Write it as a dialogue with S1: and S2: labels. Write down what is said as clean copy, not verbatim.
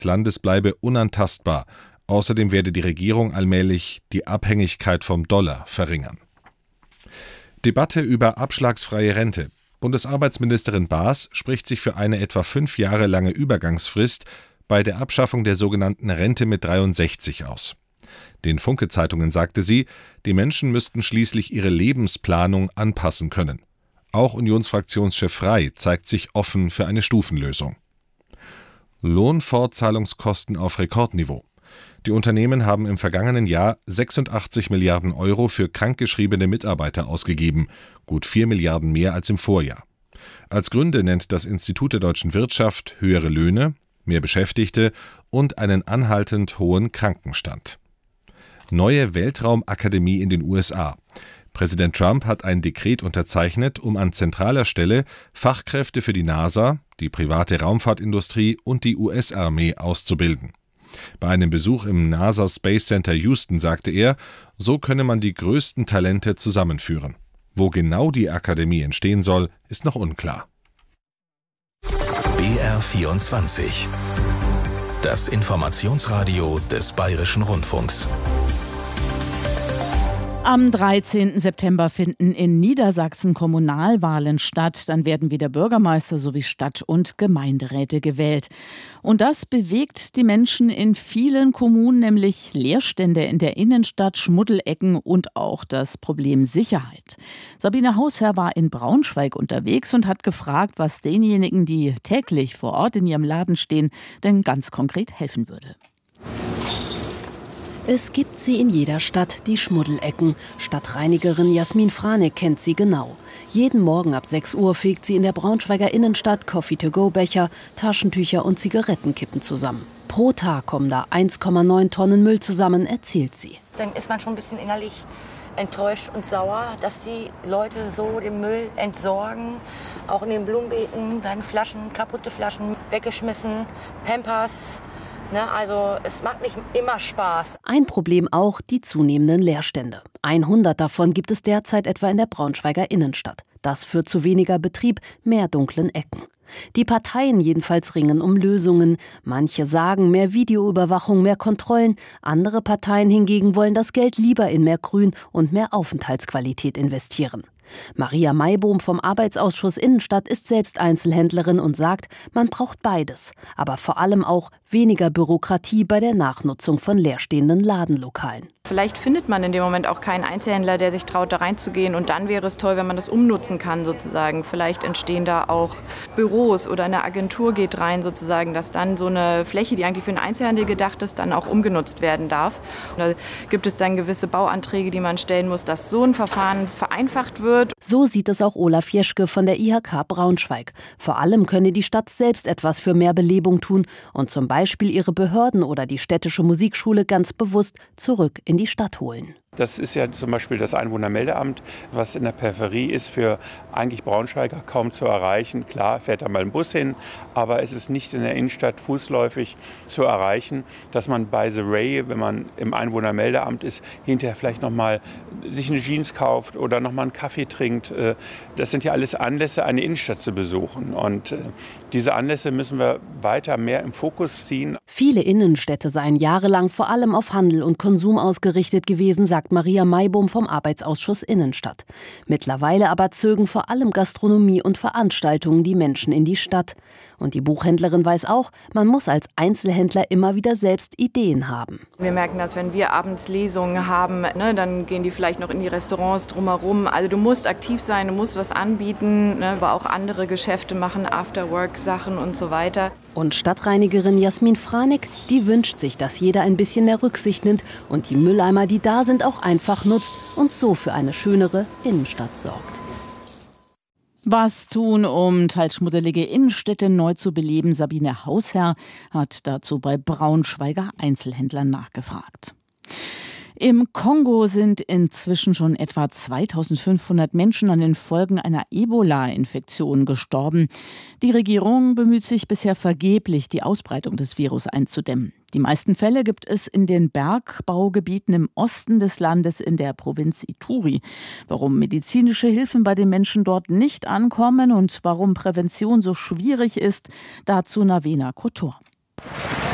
S1: Landes bleibe unantastbar. Außerdem werde die Regierung allmählich die Abhängigkeit vom Dollar verringern. Debatte über abschlagsfreie Rente. Bundesarbeitsministerin Baas spricht sich für eine etwa 5 Jahre lange Übergangsfrist bei der Abschaffung der sogenannten Rente mit 63 aus. Den Funke-Zeitungen sagte sie, die Menschen müssten schließlich ihre Lebensplanung anpassen können. Auch Unionsfraktionschef Frey zeigt sich offen für eine Stufenlösung. Lohnfortzahlungskosten auf Rekordniveau. Die Unternehmen haben im vergangenen Jahr 86 Milliarden Euro für krankgeschriebene Mitarbeiter ausgegeben, gut 4 Milliarden mehr als im Vorjahr. Als Gründe nennt das Institut der deutschen Wirtschaft höhere Löhne, mehr Beschäftigte und einen anhaltend hohen Krankenstand. Neue Weltraumakademie in den USA. Präsident Trump hat ein Dekret unterzeichnet, um an zentraler Stelle Fachkräfte für die NASA, die private Raumfahrtindustrie und die US-Armee auszubilden. Bei einem Besuch im NASA Space Center Houston sagte er, so könne man die größten Talente zusammenführen. Wo genau die Akademie entstehen soll, ist noch unklar.
S2: BR24. Das Informationsradio des Bayerischen Rundfunks.
S3: Am 13. September finden in Niedersachsen Kommunalwahlen statt. Dann werden wieder Bürgermeister sowie Stadt- und Gemeinderäte gewählt. Und das bewegt die Menschen in vielen Kommunen, nämlich Leerstände in der Innenstadt, Schmuddelecken und auch das Problem Sicherheit. Sabine Hausherr war in Braunschweig unterwegs und hat gefragt, was denjenigen, die täglich vor Ort in ihrem Laden stehen, denn ganz konkret helfen würde.
S4: Es gibt sie in jeder Stadt, die Schmuddelecken. Stadtreinigerin Jasmin Franek kennt sie genau. Jeden Morgen ab 6 Uhr fegt sie in der Braunschweiger Innenstadt Coffee-to-go-Becher, Taschentücher und Zigarettenkippen zusammen. Pro Tag kommen da 1,9 Tonnen Müll zusammen, erzählt sie.
S5: Dann ist man schon ein bisschen innerlich enttäuscht und sauer, dass die Leute so den Müll entsorgen. Auch in den Blumenbeeten werden Flaschen, kaputte Flaschen weggeschmissen, Pampers. Also es macht nicht immer Spaß.
S4: Ein Problem auch die zunehmenden Leerstände. 100 davon gibt es derzeit etwa in der Braunschweiger Innenstadt. Das führt zu weniger Betrieb, mehr dunklen Ecken. Die Parteien jedenfalls ringen um Lösungen. Manche sagen mehr Videoüberwachung, mehr Kontrollen. Andere Parteien hingegen wollen das Geld lieber in mehr Grün und mehr Aufenthaltsqualität investieren. Maria Maibohm vom Arbeitsausschuss Innenstadt ist selbst Einzelhändlerin und sagt, man braucht beides, aber vor allem auch weniger Bürokratie bei der Nachnutzung von leerstehenden Ladenlokalen.
S6: Vielleicht findet man in dem Moment auch keinen Einzelhändler, der sich traut, da reinzugehen. Und dann wäre es toll, wenn man das umnutzen kann sozusagen. Vielleicht entstehen da auch Büros oder eine Agentur geht rein sozusagen, dass dann so eine Fläche, die eigentlich für den Einzelhandel gedacht ist, dann auch umgenutzt werden darf. Und da gibt es dann gewisse Bauanträge, die man stellen muss, dass so ein Verfahren vereinfacht wird.
S4: So sieht es auch Olaf Jeschke von der IHK Braunschweig. Vor allem könne die Stadt selbst etwas für mehr Belebung tun und zum Beispiel ihre Behörden oder die städtische Musikschule ganz bewusst zurück in die Stadt holen.
S7: Das ist ja zum Beispiel das Einwohnermeldeamt, was in der Peripherie ist, für eigentlich Braunschweiger kaum zu erreichen. Klar, fährt da mal ein Bus hin, aber es ist nicht in der Innenstadt fußläufig zu erreichen, dass man bei The Ray, wenn man im Einwohnermeldeamt ist, hinterher vielleicht nochmal sich eine Jeans kauft oder nochmal einen Kaffee trinkt. Das sind ja alles Anlässe, eine Innenstadt zu besuchen. Und diese Anlässe müssen wir weiter mehr im Fokus ziehen.
S4: Viele Innenstädte seien jahrelang vor allem auf Handel und Konsum ausgerichtet gewesen, sagt Maria Maibohm vom Arbeitsausschuss Innenstadt. Mittlerweile aber zögen vor allem Gastronomie und Veranstaltungen die Menschen in die Stadt. Und die Buchhändlerin weiß auch, man muss als Einzelhändler immer wieder selbst Ideen haben.
S6: Wir merken das, wenn wir abends Lesungen haben, dann gehen die vielleicht noch in die Restaurants drumherum. Also du musst aktiv sein, du musst was anbieten, aber auch andere Geschäfte machen, Afterwork-Sachen und so weiter.
S4: Und Stadtreinigerin Jasmin Franek, die wünscht sich, dass jeder ein bisschen mehr Rücksicht nimmt und die Mülleimer, die da sind, auch einfach nutzt und so für eine schönere Innenstadt sorgt.
S3: Was tun, um teils schmuddelige Innenstädte neu zu beleben? Sabine Hausherr hat dazu bei Braunschweiger Einzelhändlern nachgefragt. Im Kongo sind inzwischen schon etwa 2500 Menschen an den Folgen einer Ebola-Infektion gestorben. Die Regierung bemüht sich bisher vergeblich, die Ausbreitung des Virus einzudämmen. Die meisten Fälle gibt es in den Bergbaugebieten im Osten des Landes in der Provinz Ituri. Warum medizinische Hilfen bei den Menschen dort nicht ankommen und warum Prävention so schwierig ist, dazu Navena Kotor.